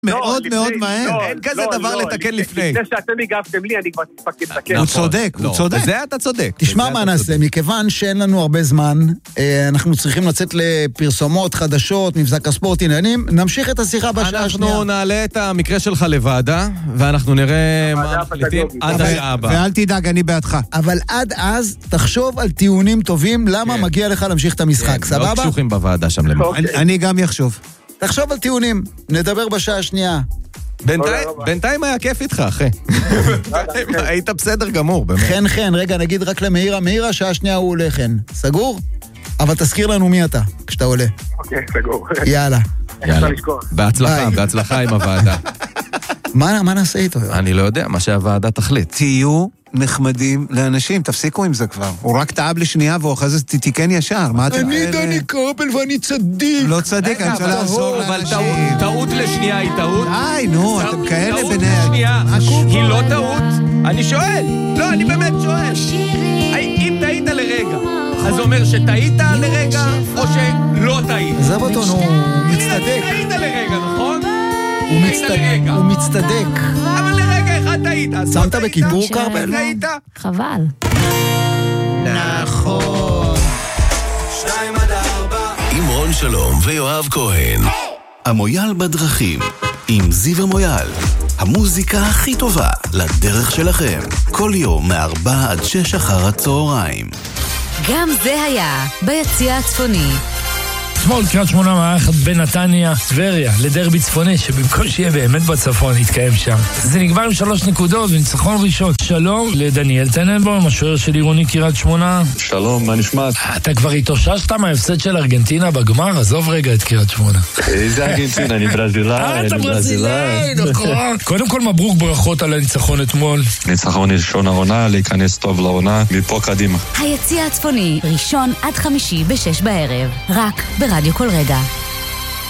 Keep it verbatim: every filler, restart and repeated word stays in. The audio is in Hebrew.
מאוד מאוד מהר. אין כזה דבר לתקן לפני. לפני שאתם הגבתם לי, אני כבר תספקתי לתקן. הוא צודק, הוא צודק. בזה אתה צודק. תשמע מה נעשה, מכיוון שאין לנו הרבה זמן, אנחנו צריכים לצאת לפרסומות, חדשות, מבזק הספורט, עניינים, נמשיך את השיחה בשעה השנייה. אנחנו נעלה את המקרה שלך לוועדה, ואנחנו נראה מה מחליטים עד השעה הבאה. ואל תדאג, אני בעדך. אבל עד אז, תחשוב על טיעונים טובים, למה מגיע לך להמשיך את המשחק, סבבה? לא קשוחים בוועדה שם למעלה. אני גם יחשוב. תחשוב על טיעונים, נדבר בשעה השנייה. בינתיים היה כיף איתך, אחי. היית בסדר גמור, באמת. חן חן, רגע, נגיד רק למאירה, מאירה, שעה שנייה הוא עולה חן. סגור? אבל תזכיר לנו מי אתה, כשאתה עולה. אוקיי, סגור. יאללה. יאללה. בהצלחה, בהצלחה עם הוועדה. מה נעשה איתו? אני לא יודע, מה שהוועדה תחליט. תהיו נחמדים לאנשים, תפסיקו עם זה כבר. הוא רק טעב לשנייה ואחרי זה תתיקן ישר. אני דני קרפל ואני צדיק. לא צדיק, אני רוצה לעזור לאנשים. אבל טעות לשנייה היא טעות. די, נו, אתם כאלה טעות ביניהם. לשנייה היא לא טעות. אני שואל. לא, אני באמת שואל. אם טעית לרגע, אז זה אומר שטעית לרגע או שלא טעית? זה בטון, הוא מצטדק. טעית לרגע, נכון? הוא מצטדק. אבל לרגע אחד טעית. שמת בכיפור קרפל? טעית? חבל. נכון. שתיים עד ארבע עם רון שלום ויואב כהן. המויאל בדרכים עם זיו המויאל. המוזיקה הכי טובה לדרך שלכם. כל יום מארבע עד שש אחר הצהריים. גם זה היה ביציע הצפוני. אתמול קריית שמונה מערכת בין נתניה טבריה לדרבי צפוני שבמקום שיהיה באמת בצפון יתקיים שם. זה נגמר עם שלוש נקודות וניצחון ראשון. שלום לדניאל טננבוים, השוער של עירוני קריית שמונה. שלום, מה נשמע? אתה כבר התאוששת מההפסד של ארגנטינה בגמר? עזוב רגע את קריית שמונה. איזה ארגנטינה? אני ברזילאי. אתה ברזילאי, נכון. קודם כל מברוק, ברכות על הניצחון אתמול. ניצחון ראשון העונה, להיכנס טוב לעונה, מפה קדימה. היציע הצפוני, ראשון עד חמישי בשש בערב. רק ברדיו כל רגע.